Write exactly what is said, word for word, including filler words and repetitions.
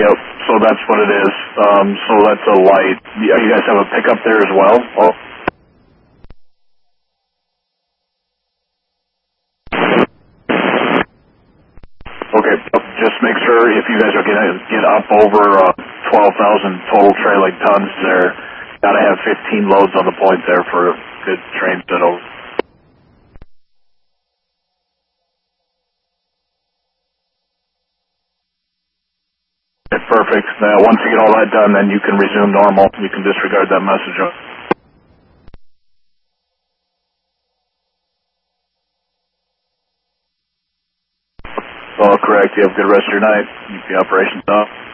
Yep, so that's what it is. Um, so that's a light. You you guys have a pickup there as well? Oh. Okay, just make sure if you guys are going to get up over uh, twelve thousand total trailing tons there, got to have fifteen loads on the point there for a good train set over. Perfect. Now, once you get all that done, then you can resume normal. You can disregard that message. All correct. You have a good rest of your night. Keep the operations off.